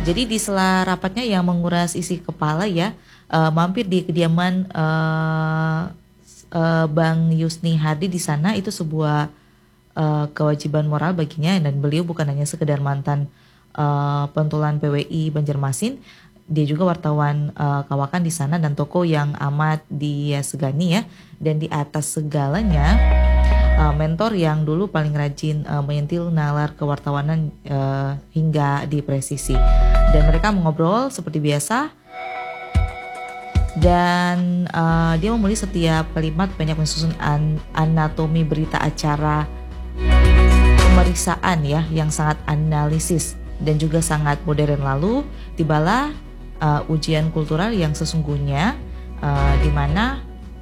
Jadi di sela rapatnya yang menguras isi kepala ya, mampir di kediaman Bang Yusni Hardi di sana itu sebuah kewajiban moral baginya, dan beliau bukan hanya sekedar mantan pentolan PWI Banjarmasin, dia juga wartawan kawakan di sana dan tokoh yang amat dia segani ya. Dan di atas segalanya mentor yang dulu paling rajin menyentil nalar kewartawanan hingga di presisi. Dan mereka mengobrol seperti biasa. Dan dia memulai setiap kalimat banyak mensusun anatomi berita acara pemeriksaan ya, yang sangat analisis dan juga sangat modern. Lalu tibalah ujian kultural yang sesungguhnya, di mana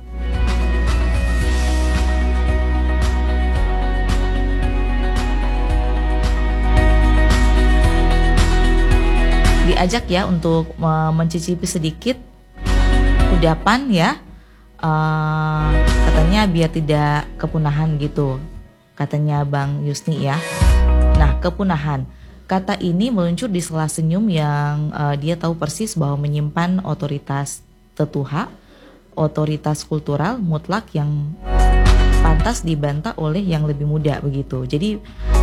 diajak ya untuk mencicipi sedikit kudapan ya, katanya biar tidak kepunahan gitu, katanya Bang Yusni ya. Nah, kepunahan, kata ini meluncur di sela senyum yang dia tahu persis bahwa menyimpan otoritas tetuha, otoritas kultural mutlak yang pantas dibantah oleh yang lebih muda begitu. Jadi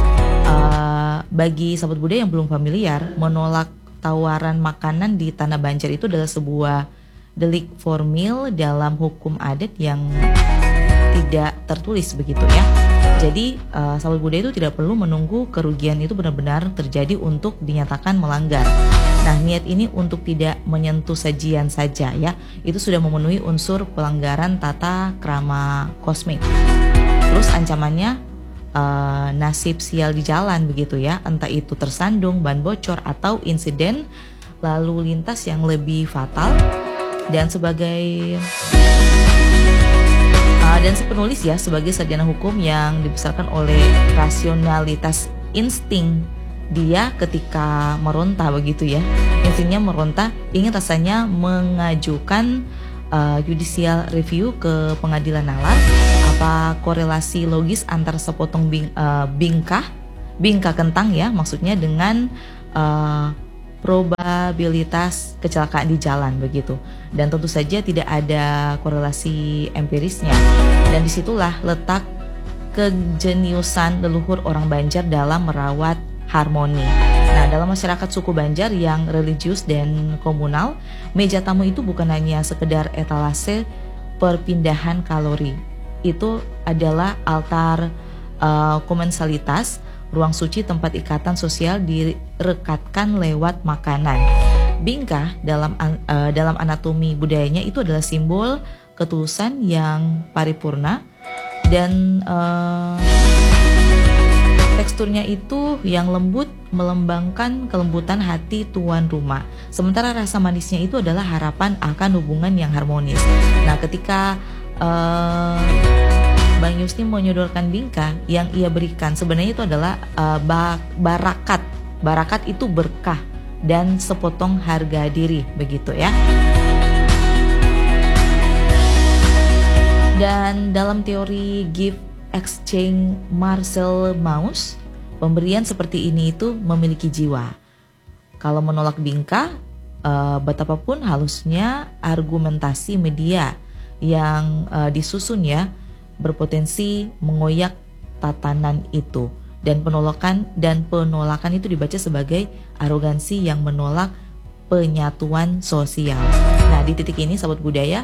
bagi sahabat budaya yang belum familiar, menolak tawaran makanan di Tanah Banjar itu adalah sebuah delik formil dalam hukum adat yang tidak tertulis begitu ya. Jadi sahabat budaya itu tidak perlu menunggu kerugian itu benar-benar terjadi untuk dinyatakan melanggar. Nah, niat ini untuk tidak menyentuh sajian saja ya, itu sudah memenuhi unsur pelanggaran tata krama kosmik. Terus ancamannya nasib sial di jalan begitu ya, entah itu tersandung, ban bocor, atau insiden lalu lintas yang lebih fatal. Dan sebagai dan si penulis ya, sebagai sarjana hukum yang dibesarkan oleh rasionalitas insting dia ketika meronta begitu ya, instingnya meronta, ingin rasanya mengajukan judicial review ke pengadilan nalar. Apa korelasi logis antar sepotong bingka kentang ya, maksudnya dengan probabilitas kecelakaan di jalan begitu. Dan tentu saja tidak ada korelasi empirisnya. Dan disitulah letak kejeniusan leluhur orang Banjar dalam merawat harmoni. Nah, dalam masyarakat suku Banjar yang religius dan komunal, meja tamu itu bukan hanya sekedar etalase perpindahan kalori. Itu adalah altar komensalitas, ruang suci tempat ikatan sosial direkatkan lewat makanan. Bingkah dalam anatomi budayanya itu adalah simbol ketulusan yang paripurna, dan teksturnya itu yang lembut melembangkan kelembutan hati tuan rumah. Sementara rasa manisnya itu adalah harapan akan hubungan yang harmonis. Nah, ketika Bang Yusni menyodorkan bingka, yang ia berikan sebenarnya itu adalah barakat. Barakat itu berkah dan sepotong harga diri begitu ya. Dan dalam teori gift exchange Marcel Mauss, pemberian seperti ini itu memiliki jiwa. Kalau menolak bingka, betapapun halusnya argumentasi media yang disusun ya, berpotensi mengoyak tatanan itu. Dan penolakan itu dibaca sebagai arogansi yang menolak penyatuan sosial. Nah, di titik ini sahabat budaya,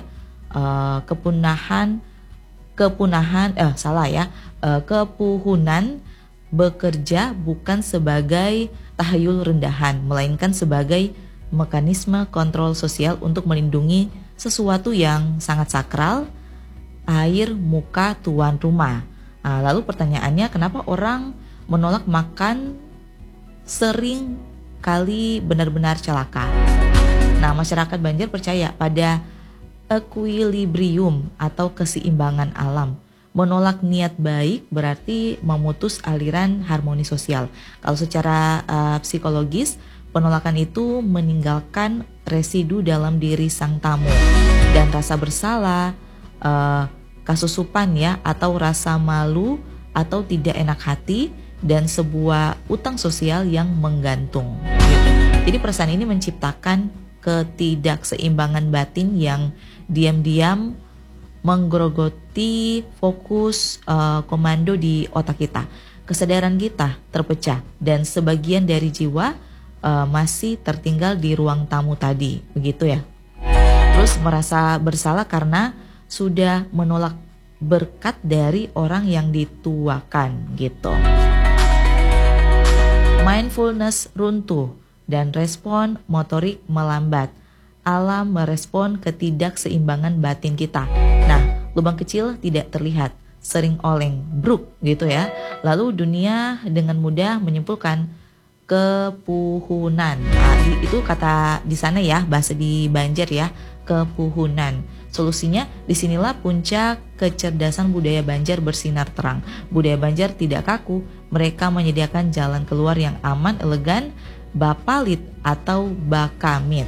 kepuhunan bekerja bukan sebagai tahayul rendahan, melainkan sebagai mekanisme kontrol sosial untuk melindungi sesuatu yang sangat sakral, air muka tuan rumah. Nah, lalu pertanyaannya, kenapa orang menolak makan sering kali benar-benar celaka? Nah, masyarakat Banjar percaya pada equilibrium atau keseimbangan alam. Menolak niat baik berarti memutus aliran harmoni sosial. Kalau secara psikologis, penolakan itu meninggalkan residu dalam diri sang tamu, dan rasa bersalah, kasusupan ya, atau rasa malu atau tidak enak hati, dan sebuah utang sosial yang menggantung gitu. Jadi perasaan ini menciptakan ketidakseimbangan batin yang diam-diam menggerogoti fokus komando di otak kita. Kesadaran kita terpecah dan sebagian dari jiwa masih tertinggal di ruang tamu tadi, begitu ya. Terus merasa bersalah karena sudah menolak berkat dari orang yang dituakan gitu. Mindfulness runtuh dan respon motorik melambat. Alam merespon ketidakseimbangan batin kita. Nah, lubang kecil tidak terlihat, sering oleng, bruk gitu ya. Lalu dunia dengan mudah menyimpulkan kepuhunan. Nah, itu kata di sana ya, bahasa di Banjar ya, kepuhunan. Solusinya, disinilah puncak kecerdasan budaya Banjar bersinar terang. Budaya Banjar tidak kaku, mereka menyediakan jalan keluar yang aman, elegan, bapalit atau bakamit.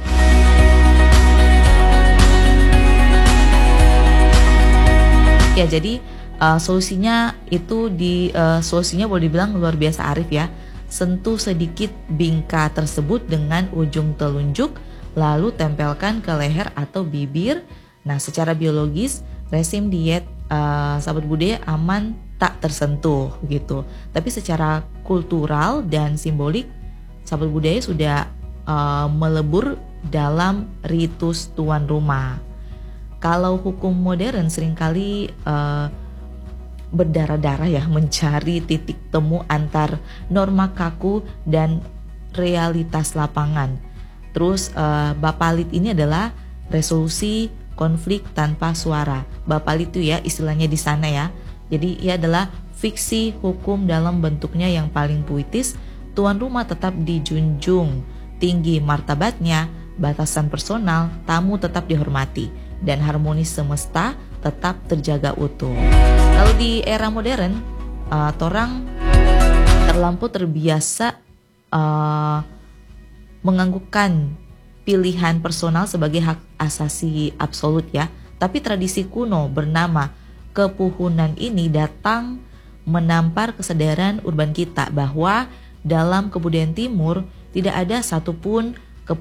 Ya, jadi solusinya itu solusinya boleh dibilang luar biasa arif ya. Sentuh sedikit bingka tersebut dengan ujung telunjuk, lalu tempelkan ke leher atau bibir. Nah, secara biologis rezim diet sahabat budaya aman tak tersentuh gitu. Tapi secara kultural dan simbolik sahabat budaya sudah melebur dalam ritus tuan rumah. Kalau hukum modern seringkali berdarah-darah ya, mencari titik temu antar norma kaku dan realitas lapangan. Terus bapalit ini adalah resolusi konflik tanpa suara. Bapalit itu ya istilahnya di sana ya. Jadi ia adalah fiksi hukum dalam bentuknya yang paling puitis. Tuan rumah tetap dijunjung tinggi martabatnya, batasan personal tamu tetap dihormati, dan harmonis semesta tetap terjaga utuh. Kalau di era modern, torang terlampau terbiasa menganggukkan pilihan personal sebagai hak asasi absolut ya. Tapi tradisi kuno bernama kepuhunan ini datang menampar kesadaran urban kita bahwa dalam kebudayaan timur tidak ada satupun